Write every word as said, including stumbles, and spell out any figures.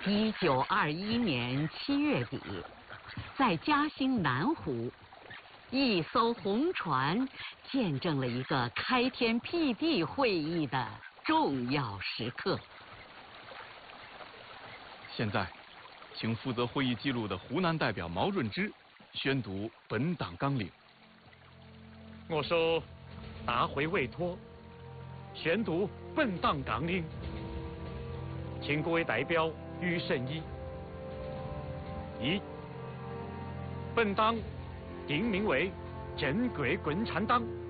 一九二一年七月底，在嘉兴南湖，一艘红船见证了一个开天辟地会议的重要时刻。 现在，请负责会议记录的湖南代表毛润之宣读本党纲领。 我受大会委托，宣读本党纲领，请各位代表予审议。一、本党定名为中国共产党。